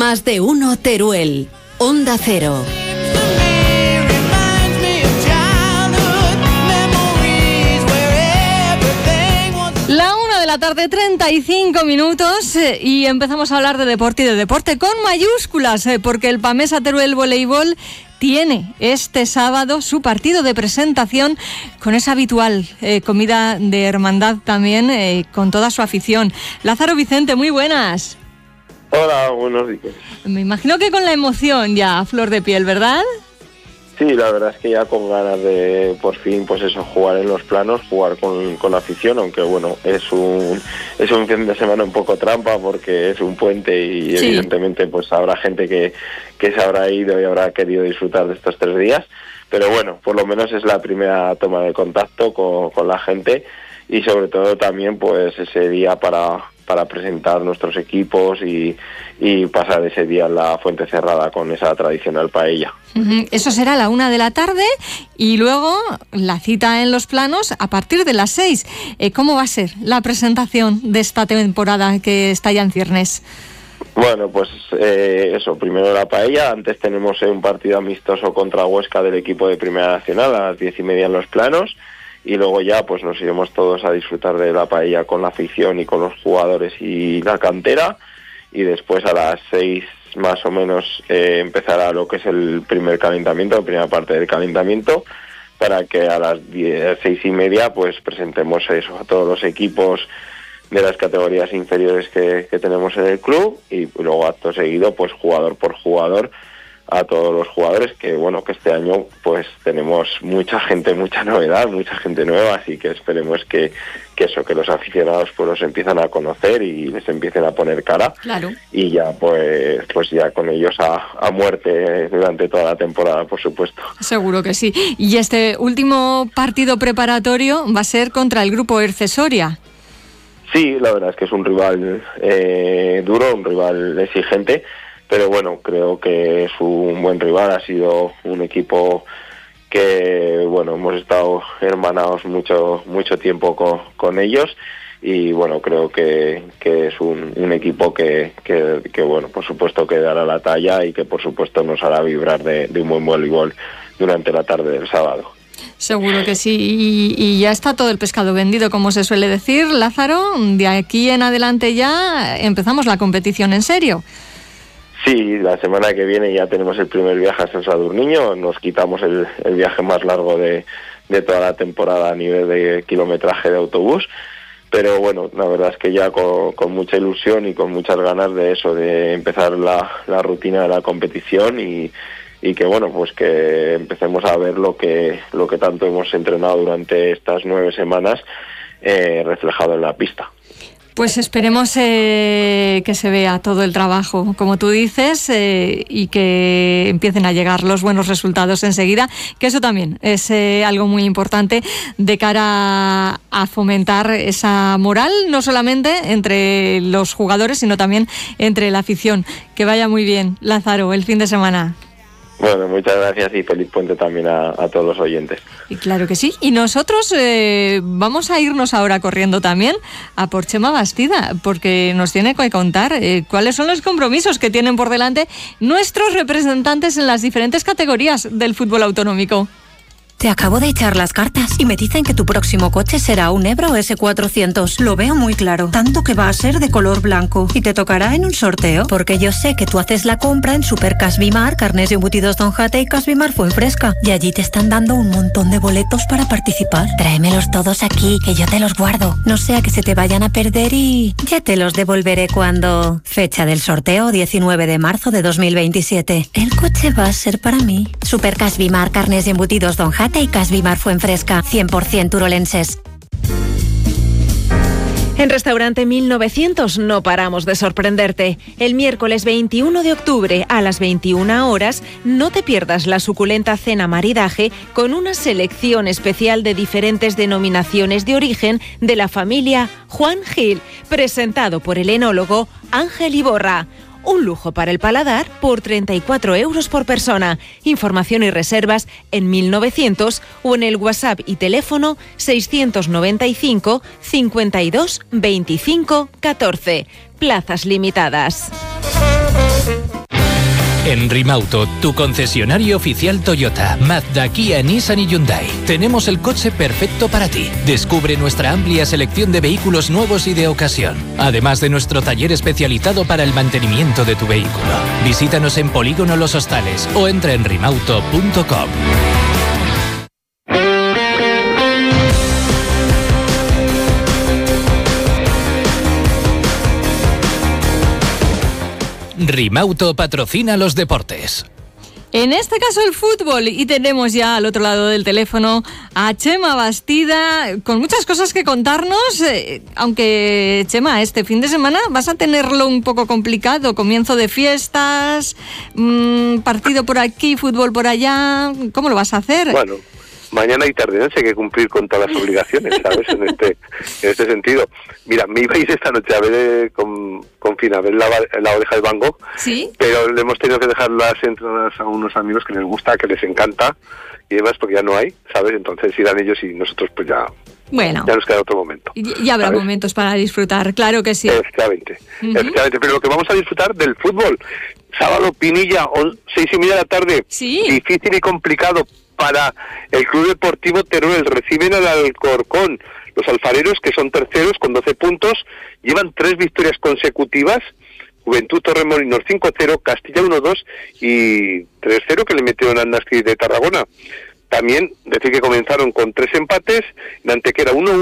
Más de uno Teruel. Onda Cero. La 1 de la tarde, 35 minutos, y empezamos a hablar de deporte y de deporte con mayúsculas, porque el Pamesa Teruel Voleibol tiene este sábado su partido de presentación con esa habitual comida de hermandad también, con toda su afición. Lázaro Vicente, muy buenas. Hola, buenos días. Me imagino que con la emoción ya a flor de piel, ¿verdad? Sí, la verdad es que ya con ganas de, por fin, pues eso, jugar en los planos, jugar con la afición, aunque bueno, es un fin de semana un poco trampa porque es un puente y sí, evidentemente pues habrá gente que se habrá ido y habrá querido disfrutar de estos 3 días, pero bueno, por lo menos es la primera toma de contacto con la gente y sobre todo también pues ese día para presentar nuestros equipos y pasar ese día en la Fuente Cerrada con esa tradicional paella. Eso será a la 1 de la tarde y luego la cita en los planos a partir de las 6. ¿Cómo va a ser la presentación de esta temporada que está ya en ciernes? Bueno, pues eso, primero la paella. Antes tenemos un partido amistoso contra Huesca del equipo de Primera Nacional a las 10:30 en los planos. Y luego ya pues nos iremos todos a disfrutar de la paella con la afición y con los jugadores y la cantera, y después a las 6 más o menos empezará lo que es el primer calentamiento, la primera parte del calentamiento, para que a las 6:30 pues presentemos eso a todos los equipos de las categorías inferiores que tenemos en el club, y luego acto seguido pues jugador por jugador a todos los jugadores, que bueno, que este año pues tenemos mucha gente, mucha novedad, mucha gente nueva, así que esperemos que los aficionados pues los empiezan a conocer y les empiecen a poner cara. Claro. Y ya pues ya con ellos a muerte durante toda la temporada, por supuesto. Seguro que sí. Y este último partido preparatorio va a ser contra el grupo Erce Soria. Sí, la verdad es que es un rival duro, un rival exigente, pero bueno, creo que es un buen rival. Ha sido un equipo que, bueno, hemos estado hermanados mucho tiempo con ellos, y bueno, creo que es un equipo que bueno, por supuesto que dará la talla y que por supuesto nos hará vibrar de un buen voleibol durante la tarde del sábado. Seguro que sí, y ya está todo el pescado vendido, como se suele decir, Lázaro. De aquí en adelante ya empezamos la competición en serio. Sí, la semana que viene ya tenemos el primer viaje a San Sadurniño. Nos quitamos el viaje más largo de toda la temporada a nivel de kilometraje de autobús, pero bueno, la verdad es que ya con mucha ilusión y con muchas ganas de eso, de empezar la rutina de la competición y que bueno, pues que empecemos a ver lo que tanto hemos entrenado durante estas 9 semanas reflejado en la pista. Pues esperemos que se vea todo el trabajo, como tú dices, y que empiecen a llegar los buenos resultados enseguida, que eso también es algo muy importante de cara a fomentar esa moral, no solamente entre los jugadores, sino también entre la afición. Que vaya muy bien, Lázaro, el fin de semana. Bueno, muchas gracias y feliz puente también a todos los oyentes. Y claro que sí. Y nosotros vamos a irnos ahora corriendo también a por Chema Bastida, porque nos tiene que contar cuáles son los compromisos que tienen por delante nuestros representantes en las diferentes categorías del fútbol autonómico. Te acabo de echar las cartas y me dicen que tu próximo coche será un Ebro S400. Lo veo muy claro, tanto que va a ser de color blanco y te tocará en un sorteo, porque yo sé que tú haces la compra en Supercas Bimar, Carnes y Embutidos Don Jate y Casbimar Fuenfresca, y allí te están dando un montón de boletos para participar. Tráemelos todos aquí, que yo te los guardo. No sea que se te vayan a perder y ya te los devolveré cuando... Fecha del sorteo, 19 de marzo de 2027. El coche va a ser para mí. Supercas Bimar, Carnes y Embutidos Don Jate y Casbimar Fuenfresca, 100% turolenses. En Restaurante 1900 no paramos de sorprenderte. El miércoles 21 de octubre a las 21 horas no te pierdas la suculenta cena maridaje con una selección especial de diferentes denominaciones de origen de la familia Juan Gil, presentado por el enólogo Ángel Iborra. Un lujo para el paladar por 34 euros por persona. Información y reservas en 1900 o en el WhatsApp y teléfono 695 52 25 14. Plazas limitadas. En Rimauto, tu concesionario oficial Toyota, Mazda, Kia, Nissan y Hyundai. Tenemos el coche perfecto para ti. Descubre nuestra amplia selección de vehículos nuevos y de ocasión. Además de nuestro taller especializado para el mantenimiento de tu vehículo. Visítanos en Polígono Los Hostales o entra en rimauto.com. Rimauto patrocina los deportes. En este caso el fútbol, y tenemos ya al otro lado del teléfono a Chema Bastida con muchas cosas que contarnos, aunque Chema, este fin de semana vas a tenerlo un poco complicado, comienzo de fiestas, partido por aquí, fútbol por allá, ¿cómo lo vas a hacer? Bueno, mañana y tarde, ¿no? Hay que cumplir con todas las obligaciones, ¿sabes? En este sentido. Mira, me ibais esta noche a ver con Fina, a ver la oreja de Van Gogh, ¿sí? Pero le hemos tenido que dejar las entradas a unos amigos que les gusta, que les encanta, y demás, porque ya no hay, ¿sabes? Entonces irán ellos y nosotros pues ya... Bueno, ya nos queda otro momento. Ya habrá, ¿sabes?, momentos para disfrutar, claro que sí. Efectivamente, efectivamente, pero lo que vamos a disfrutar del fútbol. Sábado, Pinilla, 6:30 de la tarde. Sí. Difícil y complicado para el Club Deportivo Teruel. Reciben al Alcorcón. Los alfareros, que son terceros con 12 puntos, llevan 3 victorias consecutivas. Juventud Torremolinos 5-0, Castilla 1-2 y 3-0 que le metieron al Nastic de Tarragona. También decir que comenzaron con 3 empates, en Antequera 1-1